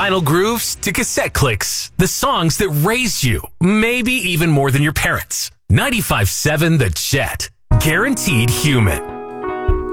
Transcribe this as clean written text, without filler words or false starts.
vinyl grooves to cassette clicks, the songs that raised you, maybe even more than your parents. 95.7 The Chat. Guaranteed human.